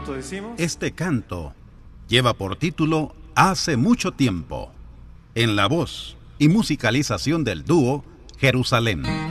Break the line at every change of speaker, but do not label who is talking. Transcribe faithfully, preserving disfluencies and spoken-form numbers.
canto decimos?
Este canto lleva por título Hace mucho tiempo, en la voz y musicalización del dúo Jerusalén.